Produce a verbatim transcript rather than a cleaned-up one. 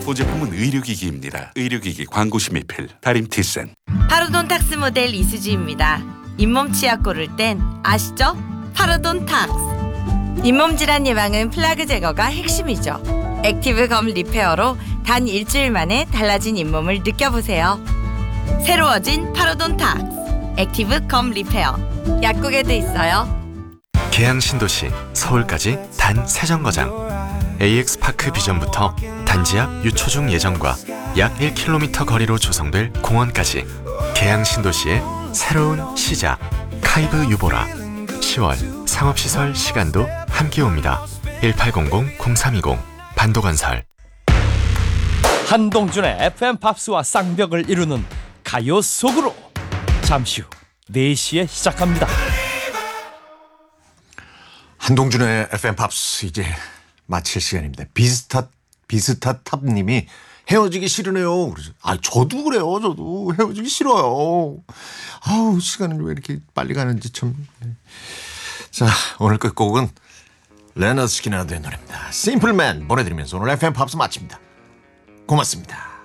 본 제품은 의료기기입니다. 의료기기 광고 심의필 다림티센. 파로돈탁스 모델 이수지입니다. 잇몸 치약 고를 땐 아시죠? 파로돈탁스. 잇몸 질환 예방은 플라그 제거가 핵심이죠. 액티브 검 리페어로 단 일주일 만에 달라진 잇몸을 느껴보세요. 새로워진 파로돈탁스 액티브 검 리페어. 약국에도 있어요. 계양 신도시 서울까지 단 세 정거장. 에이엑스파크 비전부터 단지 앞 유초중 예정과 약 일 킬로미터 거리로 조성될 공원까지 계양 신도시의 새로운 시작. 카이브 유보라. 시월 상업시설 시간도 함께 옵니다. 일팔공공 공삼이공 반도건설. 한동준의 에프엠 팝스와 쌍벽을 이루는 가요 속으로 잠시 후 네 시에 시작합니다. 한동준의 에프엠 팝스 이제 마칠 시간입니다. 비스타 비스타탑님이 헤어지기 싫으네요. 그래서 아 저도 그래요. 저도 헤어지기 싫어요. 아우 시간은 왜 이렇게 빨리 가는지 참. 자 오늘 끝곡은 레너드 스키너드의 노래입니다. 심플맨 보내드리면서 오늘 에프엠 팝스 마칩니다. 고맙습니다.